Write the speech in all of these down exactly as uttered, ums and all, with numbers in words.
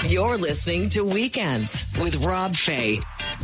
You're listening to Weekends with Rob Fay.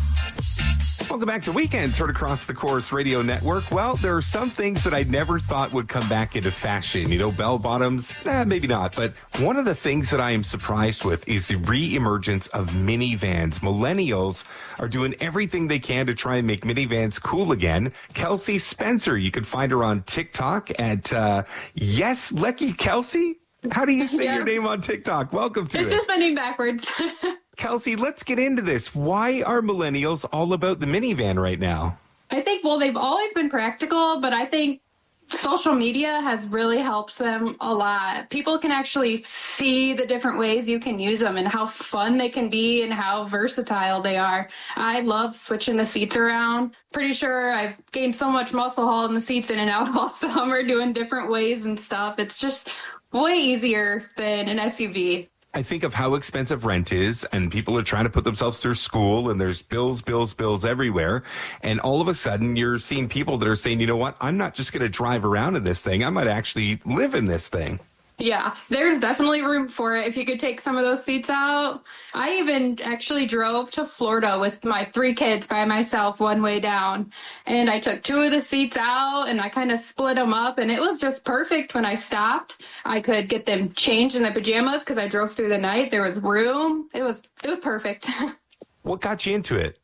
Welcome back to Weekends, heard across the Chorus Radio Network. Well, there are some things that I never thought would come back into fashion. You know, bell bottoms, eh, maybe not. But one of the things that I am surprised with is the re-emergence of minivans. Millennials are doing everything they can to try and make minivans cool again. Kelsey Spencer, you can find her on TikTok at uh, Yes Lecky Kelsey. How do you say yeah. your name on TikTok? Welcome to it's it. It's just my name backwards. Kelsey, let's get into this. Why are millennials all about the minivan right now? I think, well, they've always been practical, but I think social media has really helped them a lot. People can actually see the different ways you can use them and how fun they can be and how versatile they are. I love switching the seats around. Pretty sure I've gained so much muscle hauling the seats in and out all summer, doing different ways and stuff. It's just way easier than an S U V. I think of how expensive rent is, and people are trying to put themselves through school, and there's bills, bills, bills everywhere. And all of a sudden, you're seeing people that are saying, you know what, I'm not just going to drive around in this thing. I might actually live in this thing. Yeah, there's definitely room for it if you could take some of those seats out. I even actually drove to Florida with my three kids by myself one way down. And I took two of the seats out and I kind of split them up. And it was just perfect when I stopped. I could get them changed in their pajamas because I drove through the night. There was room. It was it was perfect. What got you into it?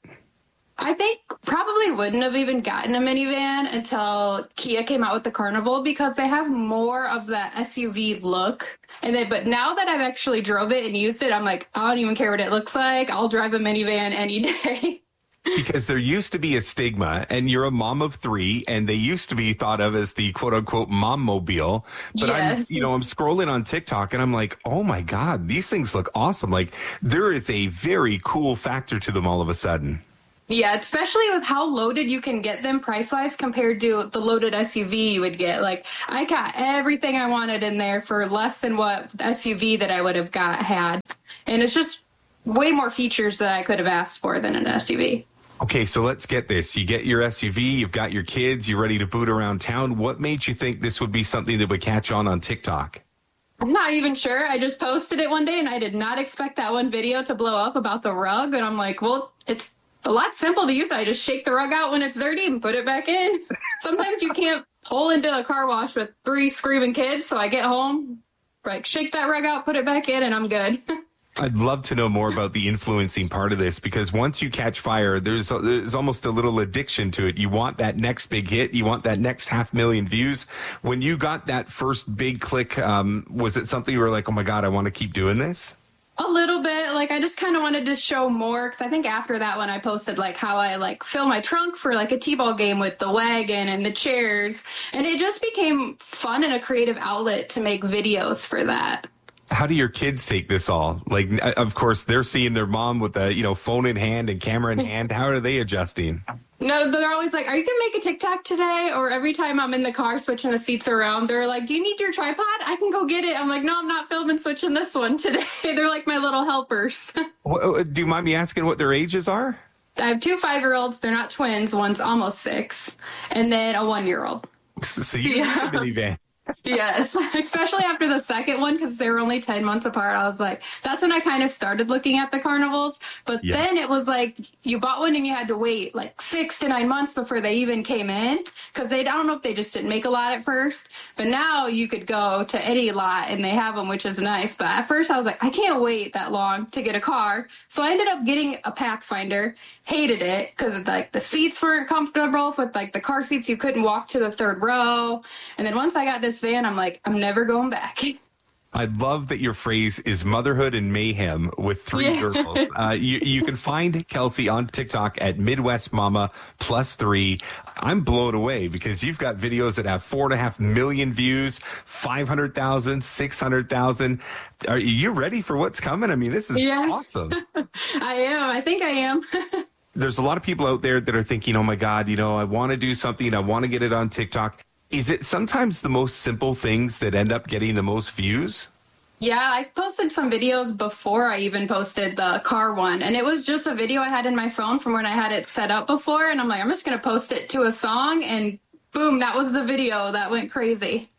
I think probably wouldn't have even gotten a minivan until Kia came out with the Carnival because they have more of that S U V look. And then, but now that I've actually drove it and used it, I'm like, I don't even care what it looks like. I'll drive a minivan any day. Because there used to be a stigma, and you're a mom of three, and they used to be thought of as the quote-unquote mom-mobile. But yes. I'm, you know, I'm scrolling on TikTok, and I'm like, oh my God, these things look awesome. Like, there is a very cool factor to them all of a sudden. Yeah, especially with how loaded you can get them price-wise compared to the loaded S U V you would get. Like, I got everything I wanted in there for less than what S U V that I would have got had. And it's just way more features that I could have asked for than an S U V. Okay, so let's get this. You get your S U V, you've got your kids, you're ready to boot around town. What made you think this would be something that would catch on on TikTok? I'm not even sure. I just posted it one day, and I did not expect that one video to blow up about the rug. And I'm like, well, it's a lot simple to use. I just shake the rug out when it's dirty and put it back in. Sometimes you can't pull into a car wash with three screaming kids, so I get home, like shake that rug out, put it back in, and I'm good. I'd love to know more about the influencing part of this, because once you catch fire, there's there's almost a little addiction to it. You want that next big hit. You want that next half million views. When you got that first big click, um, was it something you were like, oh my God, I want to keep doing this? A little bit. Like, I just kind of wanted to show more, because I think after that one I posted like how I like fill my trunk for like a t-ball game with the wagon and the chairs, and it just became fun and a creative outlet to make videos for that. How do your kids take this all? Like, of course, they're seeing their mom with the, you know, phone in hand and camera in hand. How are they adjusting? No, they're always like, are you going to make a TikTok today? Or every time I'm in the car switching the seats around, they're like, do you need your tripod? I can go get it. I'm like, no, I'm not filming switching this one today. They're like my little helpers. Do you mind me asking what their ages are? I have two five-year-olds. They're not twins. One's almost six. And then a one-year-old. So you yeah. have a minivan. Yes, especially after the second one, because they were only ten months apart. I was like, that's when I kind of started looking at the carnivals. But yeah. then it was like you bought one and you had to wait like six to nine months before they even came in, because they I don't know if they just didn't make a lot at first. But now you could go to any lot and they have them, which is nice. But at first I was like, I can't wait that long to get a car. So I ended up getting a Pathfinder. Hated it because like the seats weren't comfortable with like the car seats. You couldn't walk to the third row. And then once I got this van, I'm like, I'm never going back. I love that your phrase is motherhood and mayhem with three yeah. girls. Uh, you, you can find Kelsey on TikTok at Midwest Mama plus three. I'm blown away because you've got videos that have four and a half million views, five hundred thousand, six hundred thousand. Are you ready for what's coming? I mean, this is yeah. awesome. I am. I think I am. There's a lot of people out there that are thinking, oh my God, you know, I want to do something. I want to get it on TikTok. Is it sometimes the most simple things that end up getting the most views? Yeah, I posted some videos before I even posted the car one. And it was just a video I had in my phone from when I had it set up before. And I'm like, I'm just going to post it to a song. And boom, that was the video that went crazy.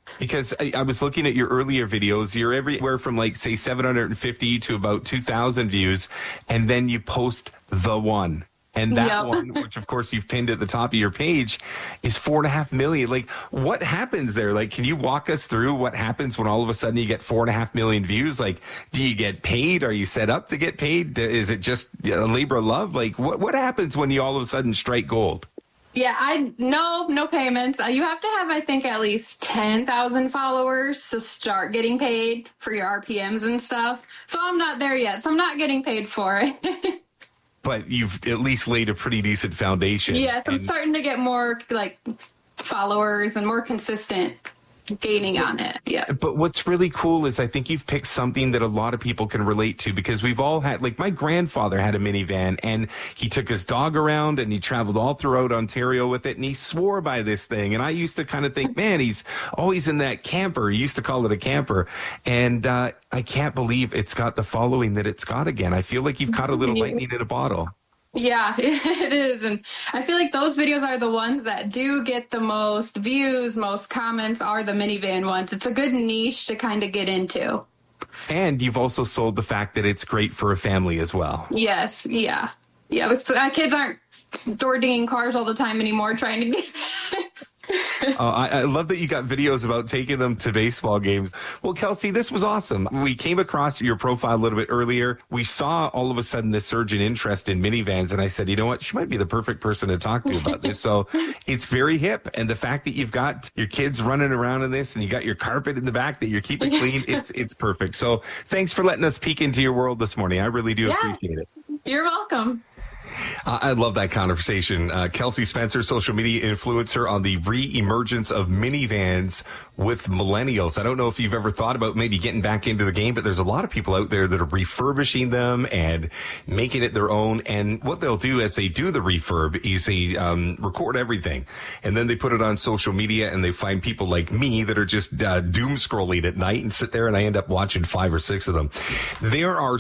Because I, I was looking at your earlier videos, you're everywhere from like, say, seven hundred fifty to about two thousand views, and then you post the one. And that Yep. one, which of course you've pinned at the top of your page, is four and a half million. Like, what happens there? Like, can you walk us through what happens when all of a sudden you get four and a half million views? Like, do you get paid? Are you set up to get paid? Is it just a labor of love? Like, what, what happens when you all of a sudden strike gold? Yeah, I no no payments. Uh, You have to have, I think, at least ten thousand followers to start getting paid for your R P Ms and stuff. So I'm not there yet. So I'm not getting paid for it. But you've at least laid a pretty decent foundation. Yes, I'm And- starting to get more like followers and more consistent gaining on it. Yeah. But what's really cool is I think you've picked something that a lot of people can relate to, because we've all had, like my grandfather had a minivan and he took his dog around and he traveled all throughout Ontario with it and he swore by this thing. And I used to kind of think, man, he's always in that camper. He used to call it a camper. And uh, I can't believe it's got the following that it's got again. I feel like you've caught a little lightning in a bottle. Yeah, it is. And I feel like those videos are the ones that do get the most views, most comments are the minivan ones. It's a good niche to kind of get into. And you've also sold the fact that it's great for a family as well. Yes. Yeah. Yeah. It's, our kids aren't door dinging cars all the time anymore trying to get. Uh, I, I love that you got videos about taking them to baseball games. Well, Kelsey, this was awesome. We came across your profile a little bit earlier. We saw all of a sudden this surge in interest in minivans. And I said, you know what? She might be the perfect person to talk to about this. So it's very hip. And the fact that you've got your kids running around in this and you got your carpet in the back that you're keeping clean, it's, it's perfect. So thanks for letting us peek into your world this morning. I really do Yeah. appreciate it. You're welcome. Uh, I love that conversation. Uh, Kelsey Spencer, social media influencer on the re-emergence of minivans with millennials. I don't know if you've ever thought about maybe getting back into the game, but there's a lot of people out there that are refurbishing them and making it their own. And what they'll do as they do the refurb is they um, record everything, and then they put it on social media, and they find people like me that are just uh, doom scrolling at night and sit there, and I end up watching five or six of them. There are